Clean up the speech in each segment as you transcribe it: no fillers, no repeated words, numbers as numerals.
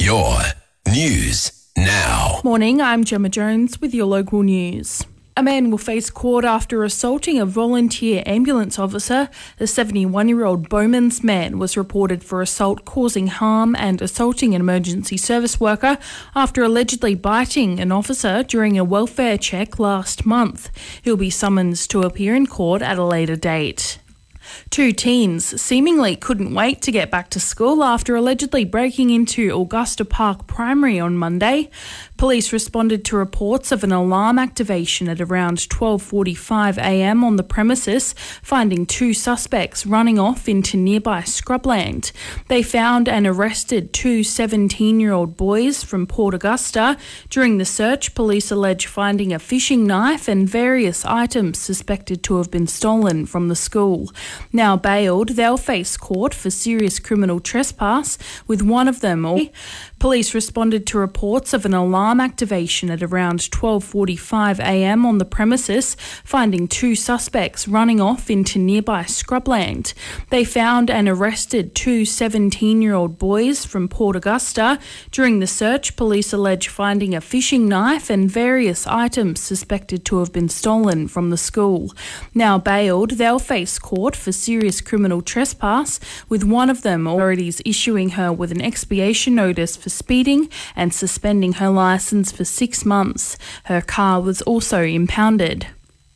Your news now. Morning, I'm Gemma Jones with your local news. A man will face court after assaulting a volunteer ambulance officer. The 71-year-old Bowmans man was reported for assault causing harm and assaulting an emergency service worker after allegedly biting an officer during a welfare check last month. He'll be summoned to appear in court at a later date. Two teens seemingly couldn't wait to get back to school after allegedly breaking into Augusta Park Primary on Monday. Police responded to reports of an alarm activation at around 12:45 a.m. on the premises, finding two suspects running off into nearby scrubland. They found and arrested two 17-year-old boys from Port Augusta. During the search, police allege finding a fishing knife and various items suspected to have been stolen from the school. Now bailed, they'll face court for serious criminal trespass, with one of them. Police responded to reports of an alarm activation at around 12:45 a.m. on the premises, finding two suspects running off into nearby scrubland. They found and arrested two 17-year-old boys from Port Augusta. During the search, police allege finding a fishing knife and various items suspected to have been stolen from the school. Now bailed, they'll face court for serious criminal trespass, with one of them authorities issuing her with an expiation notice for speeding and suspending her licence for 6 months. Her car was also impounded.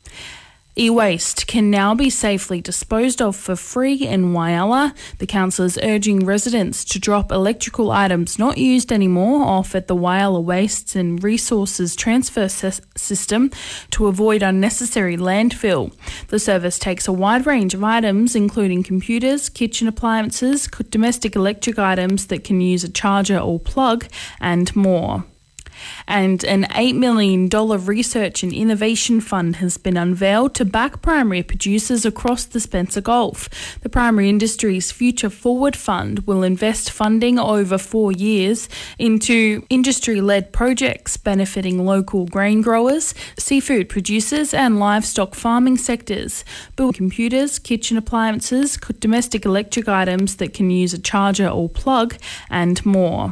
E-waste can now be safely disposed of for free in Whyalla. The council is urging residents to drop electrical items not used anymore off at the Whyalla Wastes and Resources Transfer System to avoid unnecessary landfill. The service takes a wide range of items, including computers, kitchen appliances, domestic electric items that can use a charger or plug, and more. And an $8 million research and innovation fund has been unveiled to back primary producers across the Spencer Gulf. The Primary Industries Future Forward Fund will invest funding over 4 years into industry-led projects benefiting local grain growers, seafood producers and livestock farming sectors, building computers, kitchen appliances, domestic electric items that can use a charger or plug, and more.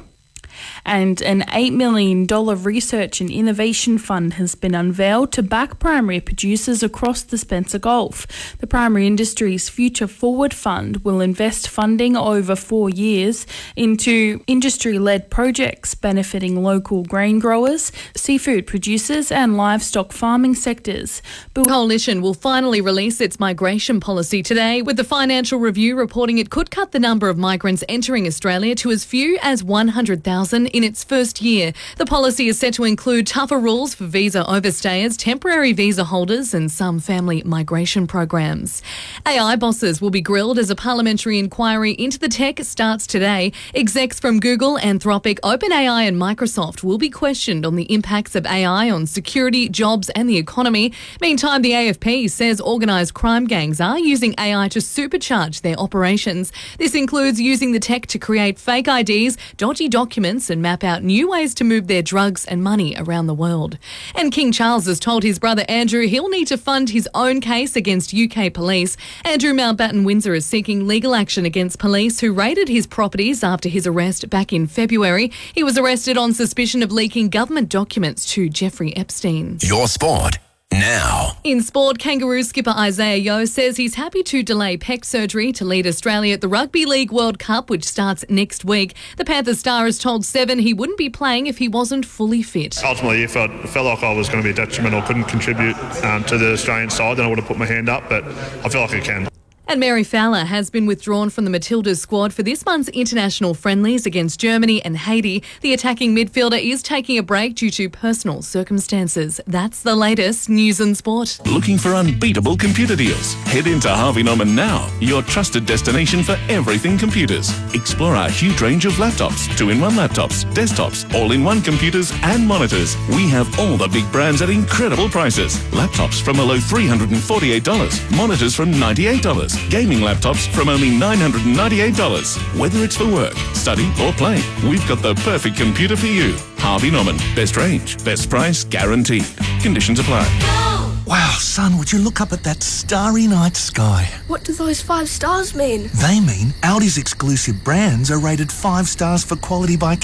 And an $8 million research and innovation fund has been unveiled to back primary producers across the Spencer Gulf. The Primary Industries Future Forward Fund will invest funding over 4 years into industry-led projects benefiting local grain growers, seafood producers and livestock farming sectors. The Coalition will finally release its migration policy today, with the Financial Review reporting it could cut the number of migrants entering Australia to as few as 100,000 in its first year. The policy is set to include tougher rules for visa overstayers, temporary visa holders and some family migration programs. AI bosses will be grilled as a parliamentary inquiry into the tech starts today. Execs from Google, Anthropic, OpenAI and Microsoft will be questioned on the impacts of AI on security, jobs and the economy. Meantime, the AFP says organised crime gangs are using AI to supercharge their operations. This includes using the tech to create fake IDs, dodgy documents and map out new ways to move their drugs and money around the world. And King Charles has told his brother Andrew he'll need to fund his own case against UK police. Andrew Mountbatten Windsor is seeking legal action against police who raided his properties after his arrest back in February. He was arrested on suspicion of leaking government documents to Jeffrey Epstein. Your sport now. In sport, Kangaroo skipper Isaiah Yeo says he's happy to delay pec surgery to lead Australia at the Rugby League World Cup, which starts next week. The Panthers star has told Seven he wouldn't be playing if he wasn't fully fit. Ultimately, if I felt like I was going to be a detriment or couldn't contribute to the Australian side, then I would have put my hand up, but I feel like I can. And Mary Fowler has been withdrawn from the Matildas squad for this month's international friendlies against Germany and Haiti. The attacking midfielder is taking a break due to personal circumstances. That's the latest news and sport. Looking for unbeatable computer deals? Head into Harvey Norman now, your trusted destination for everything computers. Explore our huge range of laptops, 2-in-1 laptops, desktops, all-in-one computers and monitors. We have all the big brands at incredible prices. Laptops from a low $348, monitors from $98. Gaming laptops from only $998. Whether it's for work, study or play, we've got the perfect computer for you. Harvey Norman. Best range, best price, guaranteed. Conditions apply. Wow, son, would you look up at that starry night sky? What do those 5 stars mean? They mean Audi's exclusive brands are rated 5 stars for quality by